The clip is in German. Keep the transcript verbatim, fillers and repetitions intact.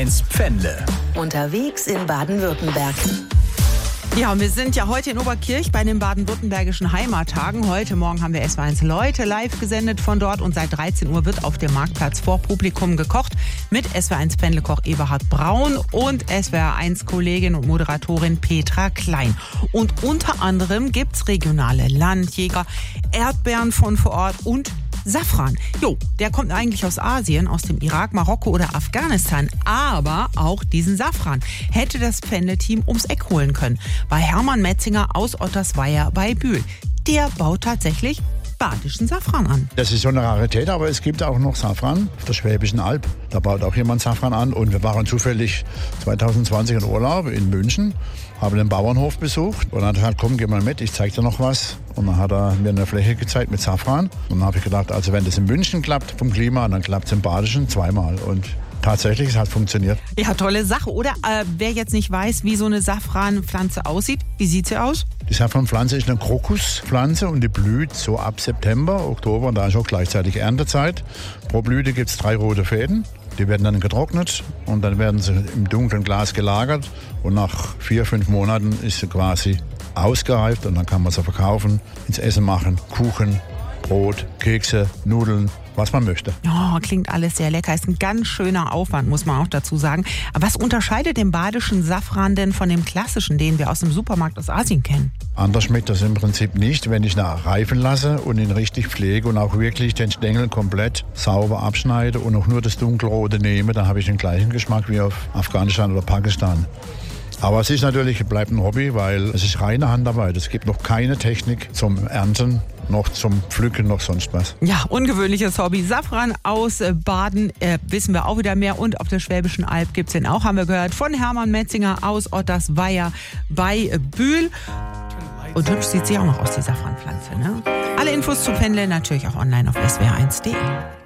eins Pfändle. Unterwegs in Baden-Württemberg. Ja, wir sind ja heute in Oberkirch bei den baden-württembergischen Heimattagen. Heute Morgen haben wir S W R eins Leute live gesendet von dort und seit dreizehn Uhr wird auf dem Marktplatz vor Publikum gekocht mit S W R eins Pfändlekoch Eberhard Braun und S W R eins Kollegin und Moderatorin Petra Klein. Und unter anderem gibt's regionale Landjäger, Erdbeeren von vor Ort und Safran. Jo, der kommt eigentlich aus Asien, aus dem Irak, Marokko oder Afghanistan. Aber auch diesen Safran hätte das Pfändle-Team ums Eck holen können. Bei Hermann Metzinger aus Ottersweier bei Bühl. Der baut tatsächlich badischen Safran an. Das ist so eine Rarität, aber es gibt auch noch Safran auf der Schwäbischen Alb. Da baut auch jemand Safran an. Und wir waren zufällig zwanzig zwanzig in Urlaub in München, haben den Bauernhof besucht und er hat gesagt, komm, geh mal mit, ich zeig dir noch was. Und dann hat er mir eine Fläche gezeigt mit Safran. Und dann habe ich gedacht, also wenn das in München klappt vom Klima, dann klappt es im Badischen zweimal. Und tatsächlich, es hat funktioniert. Ja, tolle Sache, oder? Äh, wer jetzt nicht weiß, wie so eine Safranpflanze aussieht, wie sieht sie aus? Die Safranpflanze ist eine Krokuspflanze und die blüht so ab September, Oktober und da ist auch gleichzeitig Erntezeit. Pro Blüte gibt es drei rote Fäden. Die werden dann getrocknet und dann werden sie im dunklen Glas gelagert und nach vier, fünf Monaten ist sie quasi ausgereift und dann kann man sie verkaufen, ins Essen machen, Kuchen, Brot, Kekse, Nudeln, was man möchte. Oh, klingt alles sehr lecker. Ist ein ganz schöner Aufwand, muss man auch dazu sagen. Aber was unterscheidet den badischen Safran denn von dem klassischen, den wir aus dem Supermarkt aus Asien kennen? Anders schmeckt das im Prinzip nicht, wenn ich ihn reifen lasse und ihn richtig pflege und auch wirklich den Stängel komplett sauber abschneide und auch nur das Dunkelrote nehme, dann habe ich den gleichen Geschmack wie auf Afghanistan oder Pakistan. Aber es ist natürlich, bleibt ein Hobby, weil es ist reine Handarbeit. Es gibt noch keine Technik zum Ernten, noch zum Pflücken, noch sonst was. Ja, ungewöhnliches Hobby. Safran aus Baden, äh, wissen wir auch wieder mehr. Und auf der Schwäbischen Alb gibt's den auch, haben wir gehört, von Hermann Metzinger aus Ottersweier bei Bühl. Und hübsch sieht sie auch noch aus, die Safranpflanze, ne? Alle Infos zu Pfändle natürlich auch online auf S W R eins punkt de.